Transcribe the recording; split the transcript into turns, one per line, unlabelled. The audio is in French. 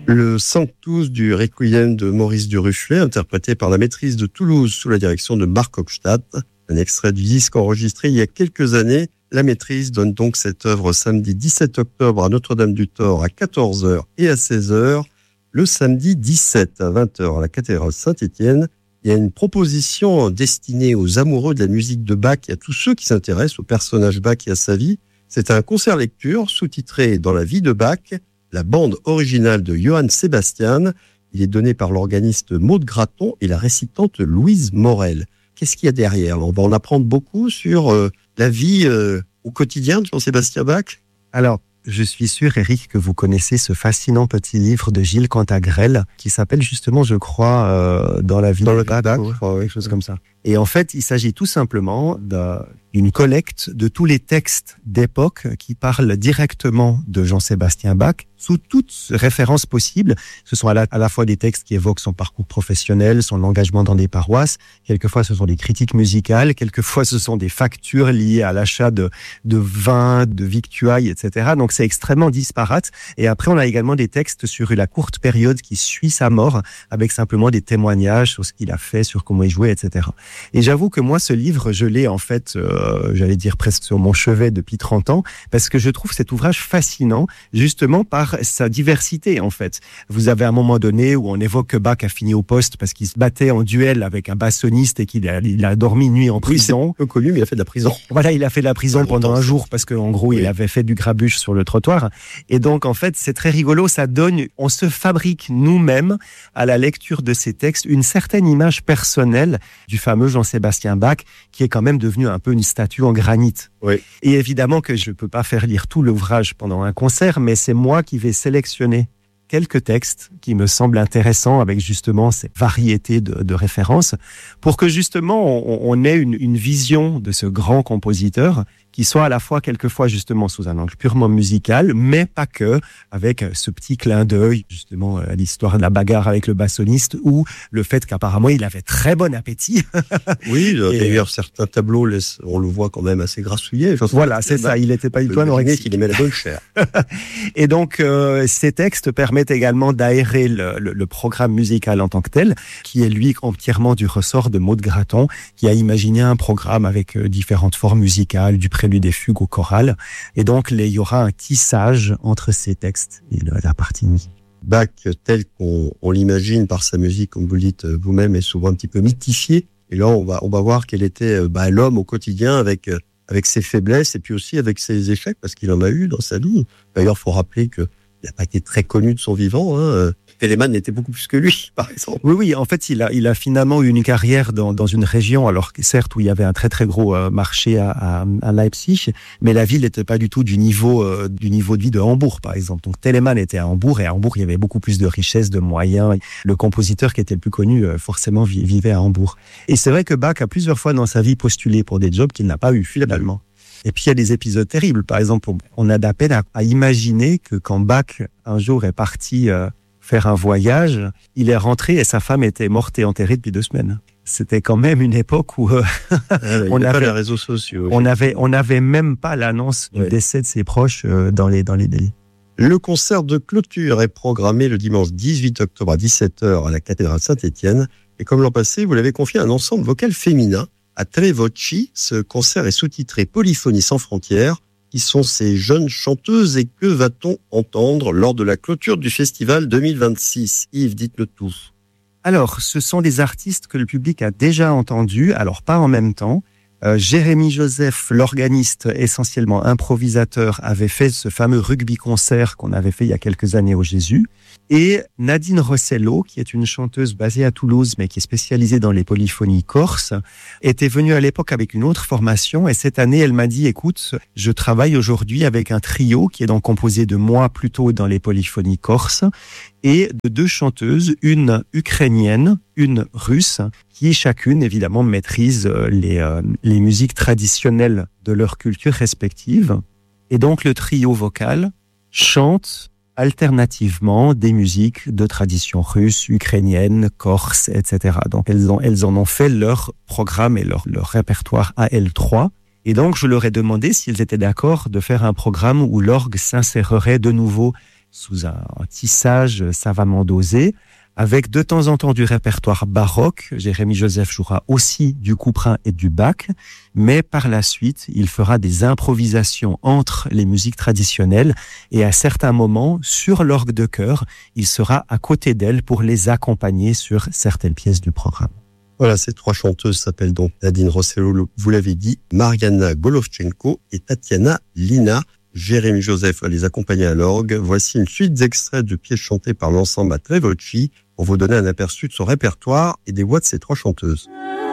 Le Sanctus du Requiem de Maurice Duruflet, interprété par la Maîtrise de Toulouse sous la direction de Marc Hochstadt. Un extrait du disque enregistré il y a quelques années. La Maîtrise donne donc cette œuvre samedi 17 octobre à Notre-Dame-du-Thor à 14h et à 16h. Le samedi 17 à 20h à la cathédrale Saint-Étienne. Il y a une proposition destinée aux amoureux de la musique de Bach et à tous ceux qui s'intéressent au personnage Bach et à sa vie. C'est un concert-lecture sous-titré « Dans la vie de Bach », la bande originale de Johann Sebastian. Il est donné par l'organiste Maud Graton et la récitante Louise Morel. Qu'est-ce qu'il y a derrière ? On va en apprendre beaucoup sur la vie au quotidien de Jean-Sébastien Bach.
Alors, je suis sûr, Eric, que vous connaissez ce fascinant petit livre de Gilles Cantagrel qui s'appelle justement, je crois, Dans la vie de Bach, ou quelque chose comme ça. Et en fait, il s'agit tout simplement d'une collecte de tous les textes d'époque qui parlent directement de Jean-Sébastien Bach, sous toutes références possibles. Ce sont à la fois des textes qui évoquent son parcours professionnel, son engagement dans des paroisses. Quelquefois, ce sont des critiques musicales. Quelquefois, ce sont des factures liées à l'achat de vin, de victuailles, etc. Donc, c'est extrêmement disparate. Et après, on a également des textes sur la courte période qui suit sa mort, avec simplement des témoignages sur ce qu'il a fait, sur comment il jouait, etc. Et j'avoue que moi, ce livre, je l'ai en fait, j'allais dire presque sur mon chevet depuis 30 ans, parce que je trouve cet ouvrage fascinant, justement par sa diversité, en fait. Vous avez un moment donné où on évoque que Bach a fini au poste parce qu'il se battait en duel avec un bassoniste et qu'il a dormi une nuit en prison.
Oui, c'est peu connu, mais il a fait de la prison.
Voilà, il a fait de la prison pendant un jour parce qu'en gros, il avait fait du grabuge sur le trottoir. Et donc, en fait, c'est très rigolo. Ça donne, on se fabrique nous-mêmes, à la lecture de ces textes, une certaine image personnelle du fameux Jean-Sébastien Bach, qui est quand même devenu un peu une statue en granit.
Oui.
Et évidemment que je ne peux pas faire lire tout l'ouvrage pendant un concert, mais c'est moi qui vais sélectionner quelques textes qui me semblent intéressants avec justement cette variété de références pour que justement on ait une vision de ce grand compositeur qui soit à la fois quelquefois justement sous un angle purement musical, mais pas que, avec ce petit clin d'œil justement à l'histoire de la bagarre avec le bassoniste ou le fait qu'apparemment il avait très bon appétit.
Oui, d'ailleurs certains tableaux, on le voit quand même assez grassouillet.
Voilà, c'est ça, il n'était pas du tout anorexique.
Il aimait la bonne chair.
Et donc ces textes permettent également d'aérer le programme musical en tant que tel, qui est lui entièrement du ressort de Maud Graton, qui a imaginé un programme avec différentes formes musicales, du prélude des fugues au choral. Et donc, il y aura un tissage entre ces textes et la partie musique.
Bach, tel qu'on l'imagine par sa musique, comme vous le dites vous-même, est souvent un petit peu mythifié. Et là, on va voir quel était l'homme au quotidien avec ses faiblesses et puis aussi avec ses échecs, parce qu'il en a eu dans sa vie. D'ailleurs, il faut rappeler qu'il n'a pas été très connu de son vivant. Telemann était beaucoup plus que lui, par exemple.
Oui, en fait, il a finalement eu une carrière dans une région, alors certes où il y avait un très très gros marché à Leipzig, mais la ville n'était pas du tout du niveau de vie de Hambourg, par exemple. Donc Telemann était à Hambourg, et à Hambourg, il y avait beaucoup plus de richesses, de moyens. Le compositeur qui était le plus connu, forcément, vivait à Hambourg. Et c'est vrai que Bach a plusieurs fois dans sa vie postulé pour des jobs qu'il n'a pas eu, finalement. Et puis, il y a des épisodes terribles. Par exemple, on a de la peine à imaginer que quand Bach, un jour, est parti faire un voyage, il est rentré et sa femme était morte et enterrée depuis 2 semaines. C'était quand même une époque où
on n'avait pas les réseaux sociaux.
On n'avait même pas l'annonce du décès de ses proches dans les délais.
Le concert de clôture est programmé le dimanche 18 octobre à 17h à la cathédrale Saint-Étienne. Et comme l'an passé, vous l'avez confié à un ensemble vocal féminin à Tre Voci. Ce concert est sous-titré Polyphonie sans frontières. Qui sont ces jeunes chanteuses et que va-t-on entendre lors de la clôture du festival 2026 ? Yves, dites-le tout.
Alors, ce sont des artistes que le public a déjà entendus, alors pas en même temps. Jérémy Joseph, l'organiste essentiellement improvisateur, avait fait ce fameux rugby concert qu'on avait fait il y a quelques années au Jésus. Et Nadine Rossello, qui est une chanteuse basée à Toulouse, mais qui est spécialisée dans les polyphonies corses, était venue à l'époque avec une autre formation. Et cette année, elle m'a dit, écoute, je travaille aujourd'hui avec un trio qui est donc composé de moi plutôt dans les polyphonies corses et de 2 chanteuses, une ukrainienne, une russe, qui chacune, évidemment, maîtrise les musiques traditionnelles de leur culture respective. Et donc, le trio vocal chante alternativement des musiques de tradition russe, ukrainienne, corse, etc. Donc, elles en ont fait leur programme et leur répertoire à elles 3. Et donc, je leur ai demandé s'ils étaient d'accord de faire un programme où l'orgue s'insérerait de nouveau sous un tissage savamment dosé, avec de temps en temps du répertoire baroque. Jérémy Joseph jouera aussi du couperin et du Bach, mais par la suite, il fera des improvisations entre les musiques traditionnelles et à certains moments, sur l'orgue de chœur, il sera à côté d'elle pour les accompagner sur certaines pièces du programme.
Voilà, ces 3 chanteuses s'appellent donc Nadine Rossello, vous l'avez dit, Mariana Golovchenko et Tatiana Lina. Jérémy Joseph va les accompagner à l'orgue. Voici une suite d'extraits de pièces chantées par l'ensemble à Tre Voci pour vous donner un aperçu de son répertoire et des voix de ces 3 chanteuses.